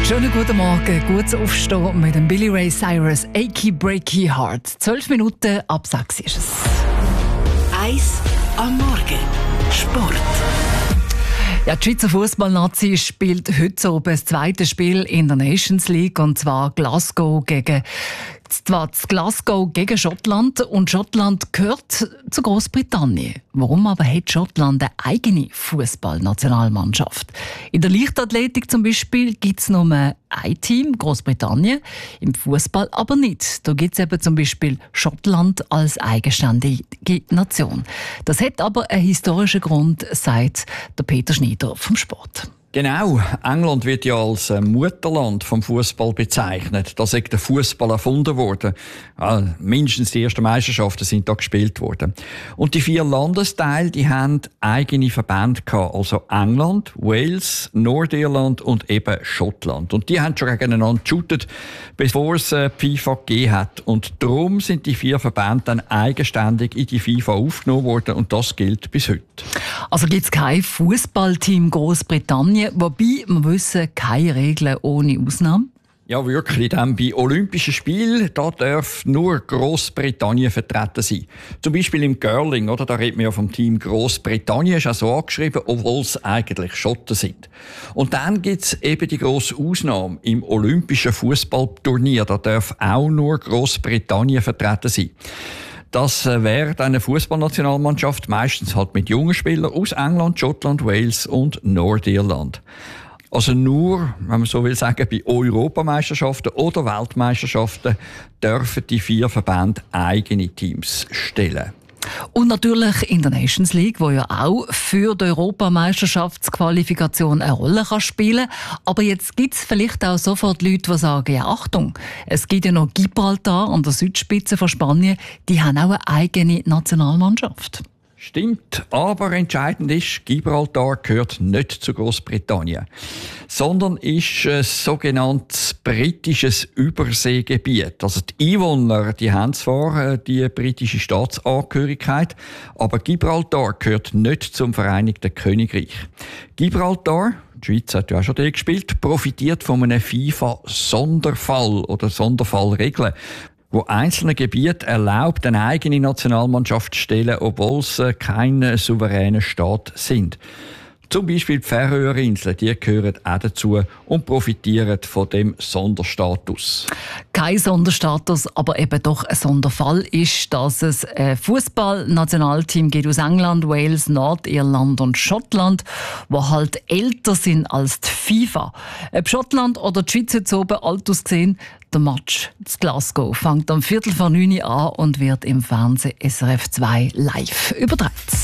Schönen guten Morgen, gutes Aufstehen mit dem Billy Ray Cyrus, Achy Breaky Heart. 12 Minuten ab 6 ist es. 1 am Morgen. Sport. Ja, die Schweizer Fußballnazi spielt heute oben das zweite Spiel in der Nations League, und zwar Glasgow gegen Schottland, und Schottland gehört zu Großbritannien. Warum aber hat Schottland eine eigene Fußballnationalmannschaft? In der Leichtathletik zum Beispiel gibt es nur ein Team, Großbritannien, im Fußball aber nicht. Da gibt es eben zum Beispiel Schottland als eigenständige Nation. Das hat aber einen historischen Grund, sagt der Peter Schneider vom Sport. Genau, England wird ja als Mutterland vom Fußball bezeichnet. Da ist der Fußball erfunden worden. Ja, mindestens die ersten Meisterschaften sind da gespielt worden. Und die 4 Landesteile, die haben eigene Verbände gehabt. Also England, Wales, Nordirland und eben Schottland. Und die haben schon gegeneinander geshootet, bevor es FIFA gegeben hat. Und darum sind die 4 Verbände dann eigenständig in die FIFA aufgenommen worden. Und das gilt bis heute. Also gibt es kein Fußballteam Großbritannien, wobei wir wissen, keine Regeln ohne Ausnahme? Ja, wirklich. Dann bei Olympischen Spielen da darf nur Großbritannien vertreten sein. Zum Beispiel im Curling, oder? Da redet man ja vom Team Großbritannien, ist auch so angeschrieben, obwohl es eigentlich Schotten sind. Und dann gibt es eben die grosse Ausnahme. Im Olympischen Fußballturnier, da darf auch nur Großbritannien vertreten sein. Das wäre eine Fußballnationalmannschaft, meistens halt mit jungen Spielern aus England, Schottland, Wales und Nordirland. Also nur, wenn man so will sagen, bei Europameisterschaften oder Weltmeisterschaften dürfen die 4 Verbände eigene Teams stellen. Und natürlich in der Nations League, wo ja auch für die Europameisterschaftsqualifikation eine Rolle spielen kann. Aber jetzt gibt es vielleicht auch sofort Leute, die sagen, ja Achtung, es gibt ja noch Gibraltar an der Südspitze von Spanien, die haben auch eine eigene Nationalmannschaft. Stimmt, aber entscheidend ist, Gibraltar gehört nicht zu Großbritannien, sondern ist ein sogenanntes britisches Überseegebiet. Also die Einwohner, die haben zwar die britische Staatsangehörigkeit, aber Gibraltar gehört nicht zum Vereinigten Königreich. Gibraltar, die Schweiz hat ja auch schon dort gespielt, profitiert von einem FIFA-Sonderfall oder Sonderfallregeln, wo einzelne Gebiete erlaubt, eine eigene Nationalmannschaft zu stellen, obwohl sie kein souveräner Staat sind. Zum Beispiel die Färöerinseln, die gehören auch dazu und profitieren von dem Sonderstatus. Kein Sonderstatus, aber eben doch ein Sonderfall ist, dass es ein Fußball-Nationalteam gibt aus England, Wales, Nordirland und Schottland, die halt älter sind als die FIFA. Ob Schottland oder die Schweiz jetzt oben alt ausgesehen, der Match in Glasgow fängt am 8:45 an und wird im Fernsehen SRF 2 live übertragen.